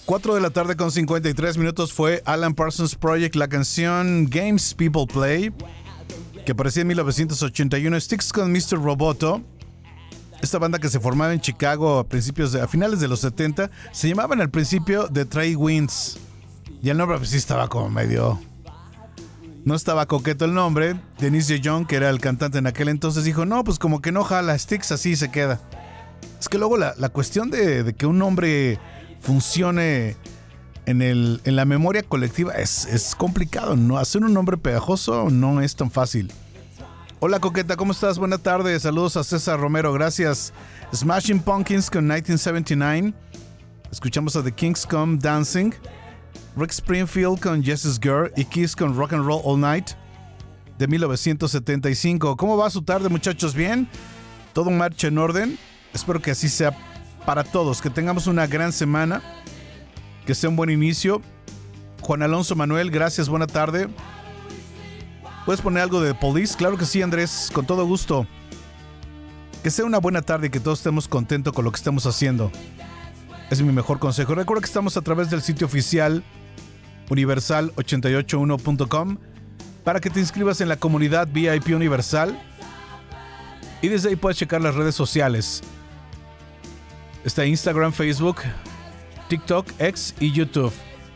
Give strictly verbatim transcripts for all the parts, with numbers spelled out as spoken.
cuatro de la tarde con cincuenta y tres minutos fue Alan Parsons Project, la canción Games People Play, que aparecía en mil novecientos ochenta y uno. Styx con mister Roboto. Esta banda que se formaba en Chicago a principios de, a finales de los setenta, se llamaban al principio The Trade Winds. Y el nombre pues sí estaba como medio... No estaba coqueto el nombre. Denise DeYoung, que era el cantante en aquel entonces, dijo, no, pues como que no jala, Styx así se queda. Es que luego la, la cuestión de, de que un nombre funcione en, el, en la memoria colectiva es, es complicado, ¿no? Hacer un nombre pegajoso no es tan fácil. Hola Coqueta, ¿cómo estás? Buenas tardes, saludos a César Romero, gracias. Smashing Pumpkins con nineteen seventy-nine. Escuchamos a The Kings Come Dancing. Rick Springfield con Jess's Girl y Kiss con Rock and Roll All Night de mil novecientos setenta y cinco. ¿Cómo va su tarde, muchachos? ¿Bien? ¿Todo marcha en orden? Espero que así sea para todos, que tengamos una gran semana, que sea un buen inicio. Juan Alonso Manuel, gracias, buena tarde. ¿Puedes poner algo de The Police? Claro que sí, Andrés, con todo gusto. Que sea una buena tarde y que todos estemos contentos con lo que estamos haciendo. Es mi mejor consejo. Recuerda que estamos a través del sitio oficial universal ochenta y ocho uno punto com para que te inscribas en la comunidad V I P Universal y desde ahí puedes checar las redes sociales. Está Instagram, Facebook, TikTok, X y YouTube.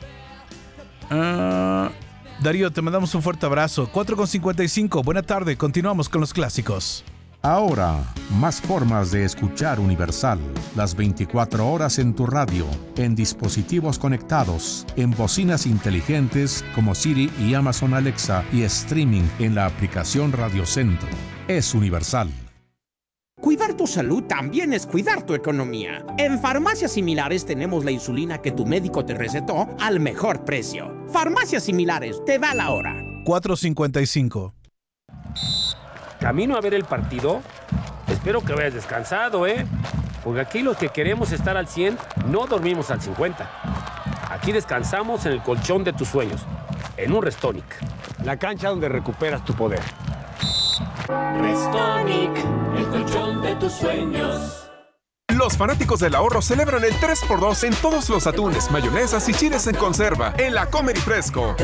Uh, Darío, te mandamos un fuerte abrazo. cuatro con cincuenta y cinco, buena tarde, continuamos con los clásicos. Ahora, más formas de escuchar Universal. Las veinticuatro horas en tu radio, en dispositivos conectados, en bocinas inteligentes como Siri y Amazon Alexa y streaming en la aplicación Radio Centro. Es Universal. Cuidar tu salud también es cuidar tu economía. En Farmacias Similares tenemos la insulina que tu médico te recetó al mejor precio. Farmacias Similares, te da la hora. cuatro cincuenta y cinco. Camino a ver el partido. Espero que vayas descansado, ¿eh? Porque aquí los que queremos estar al cien no dormimos al cincuenta. Aquí descansamos en el colchón de tus sueños, en un Restonic. La cancha donde recuperas tu poder. Restonic, el colchón de tus sueños. Los fanáticos del ahorro celebran el tres por dos en todos los atunes, mayonesas y chiles en conserva en la Comer y Fresco.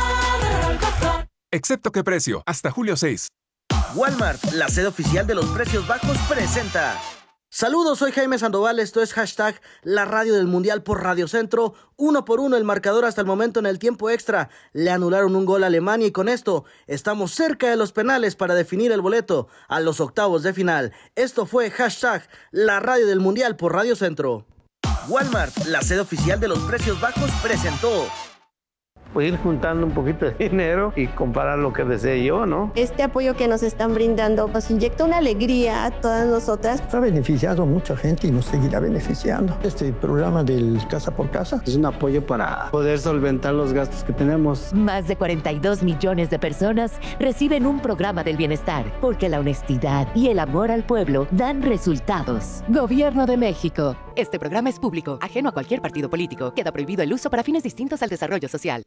Excepto que precio, hasta julio seis. Walmart, la sede oficial de los precios bajos, presenta. Saludos, soy Jaime Sandoval, esto es hashtag la radio del Mundial por Radio Centro. Uno por uno el marcador hasta el momento en el tiempo extra. Le anularon un gol a Alemania y con esto estamos cerca de los penales para definir el boleto a los octavos de final. Esto fue hashtag la radio del Mundial por Radio Centro. Walmart, la sede oficial de los precios bajos, presentó. Pues ir juntando un poquito de dinero y comprar lo que desee yo, ¿no? Este apoyo que nos están brindando nos inyecta una alegría a todas nosotras. Ha beneficiado a mucha gente y nos seguirá beneficiando. Este programa del Casa por Casa es un apoyo para poder solventar los gastos que tenemos. Más de cuarenta y dos millones de personas reciben un programa del bienestar porque la honestidad y el amor al pueblo dan resultados. Gobierno de México. Este programa es público, ajeno a cualquier partido político. Queda prohibido el uso para fines distintos al desarrollo social.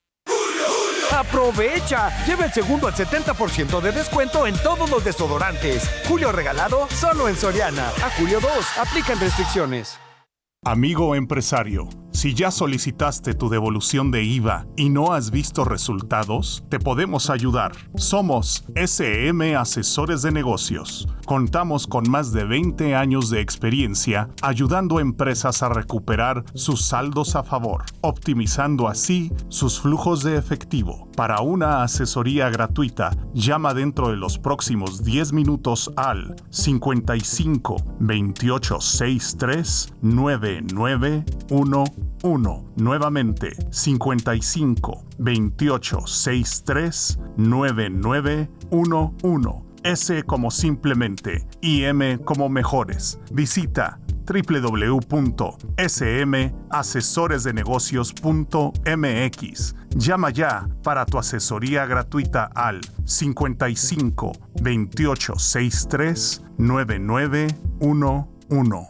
¡Aprovecha! Lleva el segundo al setenta por ciento de descuento en todos los desodorantes. Julio regalado solo en Soriana. A julio dos, aplican restricciones. Amigo empresario, si ya solicitaste tu devolución de I V A y no has visto resultados, te podemos ayudar. Somos S M Asesores de Negocios. Contamos con más de veinte años de experiencia ayudando a empresas a recuperar sus saldos a favor, optimizando así sus flujos de efectivo. Para una asesoría gratuita, llama dentro de los próximos diez minutos al cincuenta y cinco, veintiocho, sesenta y tres, nueve nueve uno uno. Nuevamente, cincuenta y cinco, veintiocho, sesenta y tres, nueve nueve uno uno. S como simplemente y M como mejores. Visita doble u doble u doble u punto s m asesores de negocios punto m x. Llama ya para tu asesoría gratuita al cincuenta y cinco, veintiocho, sesenta y tres, nueve nueve uno uno.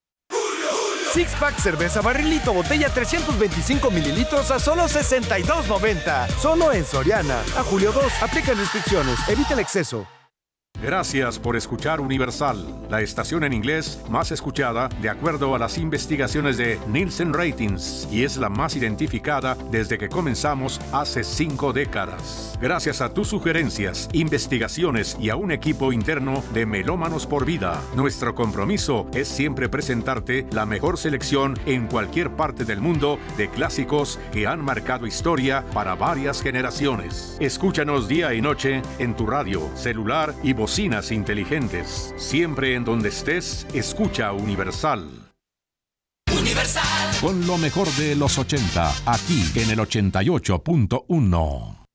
Six Pack cerveza barrilito botella trescientos veinticinco mililitros a solo sesenta y dos noventa. Solo en Soriana. A julio dos, aplican restricciones. Evita el exceso. Gracias por escuchar Universal, la estación en inglés más escuchada de acuerdo a las investigaciones de Nielsen Ratings y es la más identificada desde que comenzamos hace cinco décadas. Gracias a tus sugerencias, investigaciones y a un equipo interno de Melómanos por Vida, nuestro compromiso es siempre presentarte la mejor selección en cualquier parte del mundo de clásicos que han marcado historia para varias generaciones. Escúchanos día y noche en tu radio, celular y bocinas inteligentes. Siempre en donde estés, escucha Universal. Universal. Con lo mejor de los ochenta, aquí en el ochenta y ocho punto uno.